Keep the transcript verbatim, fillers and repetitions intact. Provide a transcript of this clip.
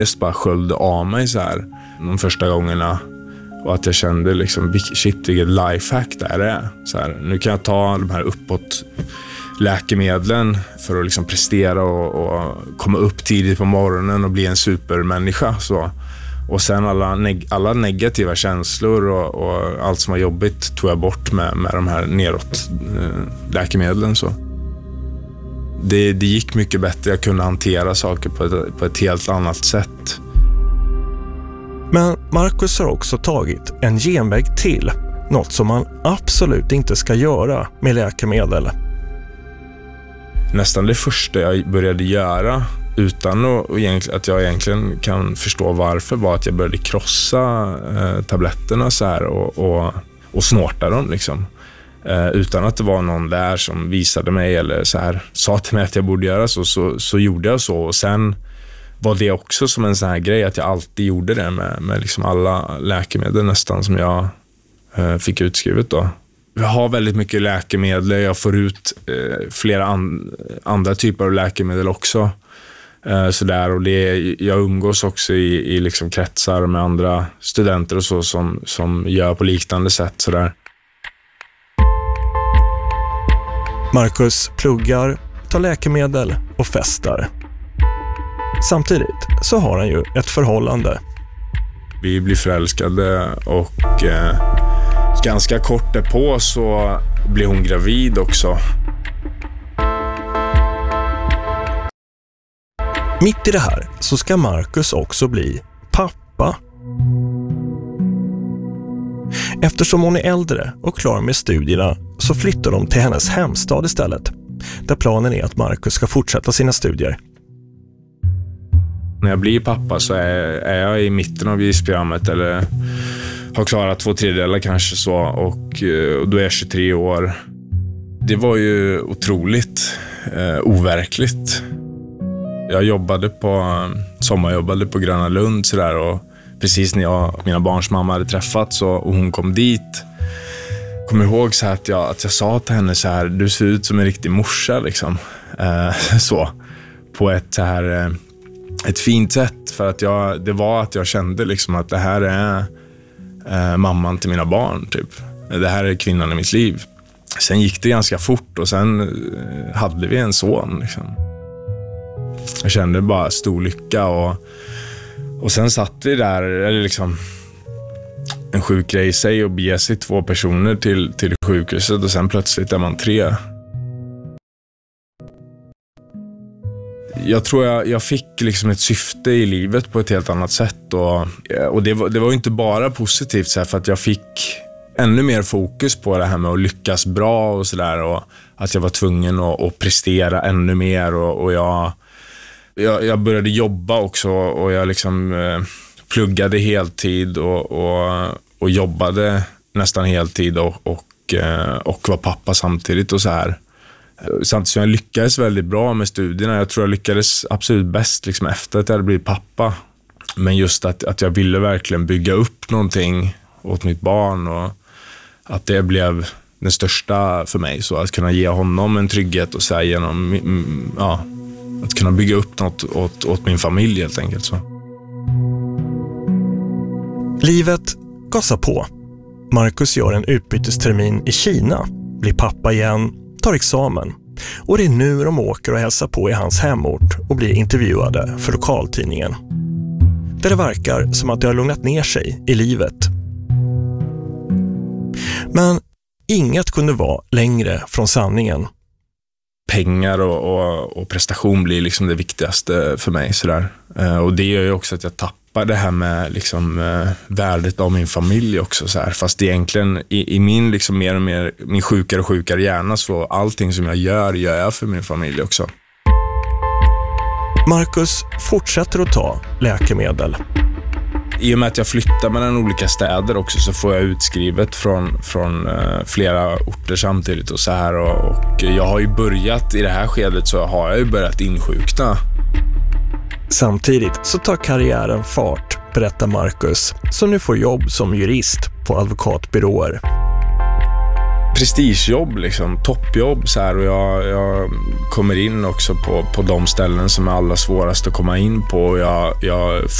Jag bara sköljde av mig så här de första gångerna. Och att jag kände liksom, shit, vilket lifehack det här är. Så här, nu kan jag ta de här uppåt läkemedlen för att liksom prestera och, och komma upp tidigt på morgonen och bli en supermänniska. Så. Och sen alla, neg- alla negativa känslor och, och allt som var jobbigt tog jag bort med, med de här neråt eh, läkemedlen. Så. Det, det gick mycket bättre, jag kunde hantera saker på ett, på ett helt annat sätt. Men Marcus har också tagit en genväg till, något som man absolut inte ska göra med läkemedel. Nästan det första jag började göra utan att jag egentligen kan förstå varför var att jag började krossa eh, tabletterna så här och, och, och snorta dem liksom. Eh, utan att det var någon där som visade mig eller så här, sa till mig att jag borde göra så, så, så gjorde jag så. Och sen var det också som en sån här grej att jag alltid gjorde det med, med liksom alla läkemedel nästan som jag eh, fick utskrivet då. Jag har väldigt mycket läkemedel, jag får ut eh, flera an- andra typer av läkemedel också. Eh, så där, och det, jag umgås också i, i liksom kretsar med andra studenter och så som, som gör på liknande sätt. Så där. Marcus pluggar, tar läkemedel och festar. Samtidigt så har han ju ett förhållande. Vi blir förälskade och eh, ganska kort därpå så blir hon gravid också. Mitt i det här så ska Marcus också bli pappa. Eftersom hon är äldre och klar med studierna så flyttar de till hennes hemstad istället. Där planen är att Marcus ska fortsätta sina studier. När jag blir pappa så är, är jag i mitten av isprogrammet eller har klarat två tredjedelar kanske så och, och då är jag tjugotre år. Det var ju otroligt eh, overkligt. Jag jobbade på sommarjobbade på Gröna Lund så där, och precis när jag och mina barns mamma hade träffats och, och hon kom dit, kommer ihåg så här att jag att jag sa till henne så här: du ser ut som en riktig morsa liksom. Eh, så på ett så här eh, ett fint sätt, för att jag det var att jag kände liksom att det här är eh, mamman till mina barn typ. Det här är kvinnan i mitt liv. Sen gick det ganska fort och sen eh, hade vi en son liksom. Jag kände bara stor lycka och och sen satt vi där, eller liksom en sjuk grej i sig, och bege sig två personer till till sjukhuset och sen plötsligt är man tre. Jag tror jag, jag fick liksom ett syfte i livet på ett helt annat sätt. Och, och det, var, det var inte bara positivt så här, för att jag fick ännu mer fokus på det här med att lyckas bra och sådär. Och att jag var tvungen att, att prestera ännu mer. Och, och jag, jag, jag började jobba också och jag liksom eh, pluggade heltid och, och, och jobbade nästan heltid och, och, eh, och var pappa samtidigt och så här. Samtidigt som jag lyckades väldigt bra med studierna. Jag tror jag lyckades absolut bäst liksom efter att jag hade blivit pappa. Men just att, att jag ville verkligen bygga upp någonting åt mitt barn. Och att det blev den största för mig. Så att kunna ge honom en trygghet och säga genom, ja, att kunna bygga upp något åt, åt min familj helt enkelt. Så. Livet gasar på. Marcus gör en utbytestermin i Kina, blir pappa igen, tar examen. Och det är nu de åker och hälsar på i hans hemort och blir intervjuade för lokaltidningen. Där det verkar som att det har lugnat ner sig i livet. Men inget kunde vara längre från sanningen. Pengar och, och, och prestation blir liksom det viktigaste för mig. Sådär. Eh, och det gör ju också att jag tappar det här med liksom, eh, värdet av min familj också. Sådär. Fast egentligen i, i min, liksom, mer och mer, min sjukare och sjukare hjärna så allting som jag gör, gör jag för min familj också. Marcus fortsätter att ta läkemedel. I och med att jag flyttar mellan olika städer också så får jag utskrivet från, från uh, flera orter samtidigt och så här. Och, och jag har ju börjat, i det här skedet så har jag ju börjat insjukna. Samtidigt så tar karriären fart, berättar Marcus, som nu får jobb som jurist på advokatbyråer. prestigejobb, liksom, toppjobb så här, och jag, jag kommer in också på, på de ställen som är allra svårast att komma in på. Jag, jag